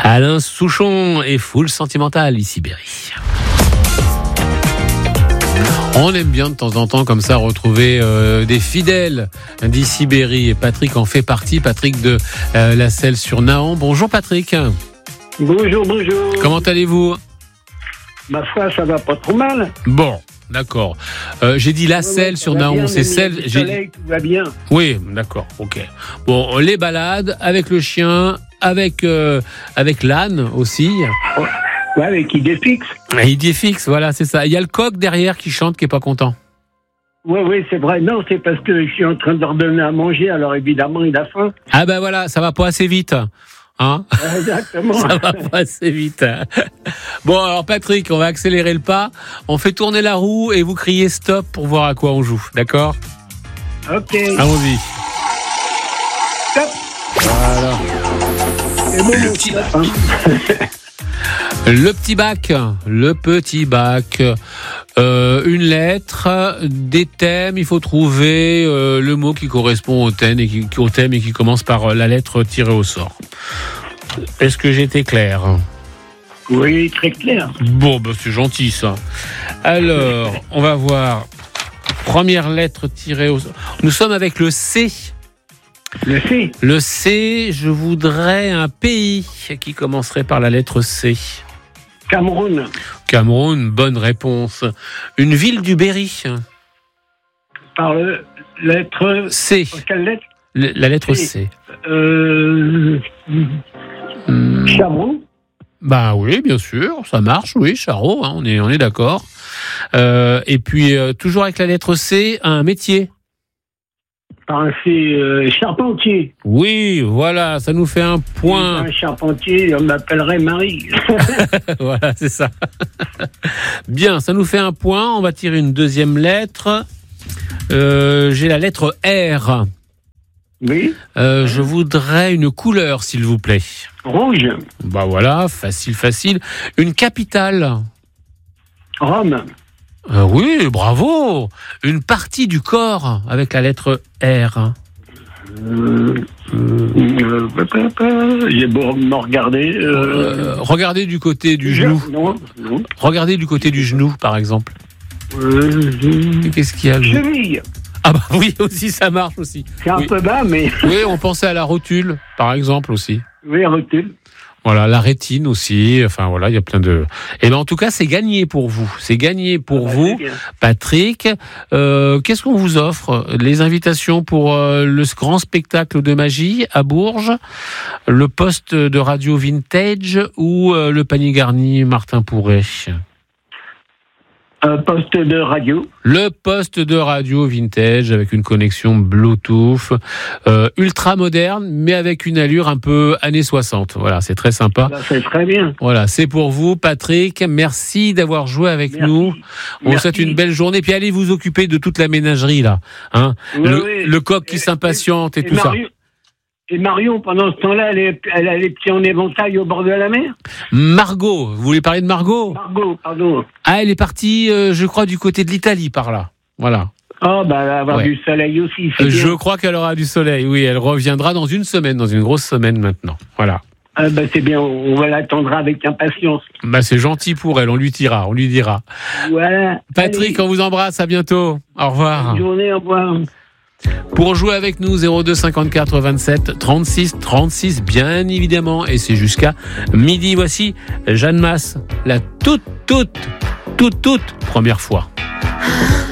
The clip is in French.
Alain Souchon et Full Sentimental, ici Berry. On aime bien de temps en temps comme ça retrouver des fidèles d'ici Berry et Patrick en fait partie. Patrick de La Selle-sur-Nahon. Bonjour Patrick. Bonjour. Comment allez-vous ? Ma foi, ça va pas trop mal. Bon, d'accord. J'ai dit La Selle-sur-Nahon, c'est celle. Le soleil, tout va bien. Oui, d'accord, ok. Bon, les balades avec le chien, avec l'âne aussi. Ouais, avec Idéfix. Idéfix, voilà, c'est ça. Il y a le coq derrière qui chante, qui est pas content. Oui, c'est vrai. Non, c'est parce que je suis en train de leur donner à manger, alors évidemment, il a faim. Ah ben voilà, ça va pas assez vite. Hein ? Exactement. Ça va pas assez vite. Bon, alors Patrick, on va accélérer le pas. On fait tourner la roue et vous criez stop pour voir à quoi on joue. D'accord ? Ok. Allons-y. Stop. Voilà. C'est bon, le petit lapin. Le petit bac. Une lettre, des thèmes. Il faut trouver le mot qui correspond au thème et qui commence par la lettre tirée au sort. Est-ce que j'étais clair ? Oui, très clair. Bon, c'est gentil ça. Alors, on va voir. Première lettre tirée au sort. Nous sommes avec le C. Le C. Le C, je voudrais un pays qui commencerait par la lettre C. Cameroun, bonne réponse. Une ville du Berry. Par la lettre C. Quelle lettre ? La lettre C. Charron. Bah oui, bien sûr, ça marche, oui, Charot, hein, on est d'accord. Et puis, toujours avec la lettre C, un métier. Par un C, charpentier. Oui, voilà, ça nous fait un point. Un charpentier, on m'appellerait Marie. Voilà, c'est ça. Bien, ça nous fait un point. On va tirer une deuxième lettre. J'ai la lettre R. Oui. Je voudrais une couleur, s'il vous plaît. Rouge. Bah voilà, facile. Une capitale. Rome. Oui, bravo. Une partie du corps avec la lettre R. J'ai beau me regarder. Regardez du côté du genou. Non. Regardez du côté du genou, par exemple. Qu'est-ce qu'il y a ? Cheville. Ah bah oui, aussi, ça marche aussi. C'est un peu bas, mais... Oui, on pensait à la rotule, par exemple, aussi. Oui, rotule. Voilà, la rétine aussi. Enfin, voilà, il y a plein de... Et bien, en tout cas, c'est gagné pour vous. C'est gagné pour vous, Patrick. Qu'est-ce qu'on vous offre ? Les invitations pour le grand spectacle de magie à Bourges, le poste de radio vintage ou le panier garni Martin Pourret ? Un poste de radio. Le poste de radio vintage avec une connexion Bluetooth ultra moderne, mais avec une allure un peu années 60. Voilà, c'est très sympa. C'est très bien. Voilà, c'est pour vous, Patrick. Merci d'avoir joué avec nous. On vous souhaite une belle journée. Puis allez vous occuper de toute la ménagerie, là. Hein, le coq qui s'impatiente et tout ça. Et Marion, pendant ce temps-là, elle a les pieds en éventail au bord de la mer ? Margot, vous voulez parler de Margot ? Margot, pardon. Ah, elle est partie, je crois, du côté de l'Italie, par là. Voilà. Oh, bah, elle va avoir du soleil aussi. Je crois qu'elle aura du soleil, oui. Elle reviendra dans une semaine, dans une grosse semaine maintenant. Voilà. Ah, bah, c'est bien, on va l'attendre avec impatience. Bah, c'est gentil pour elle, on lui dira. Voilà. Patrick, on vous embrasse, à bientôt. Au revoir. Bonne journée, au revoir. Pour jouer avec nous, 02 54 27 36 36, bien évidemment, et c'est jusqu'à midi. Voici Jeanne Masse, la toute première fois.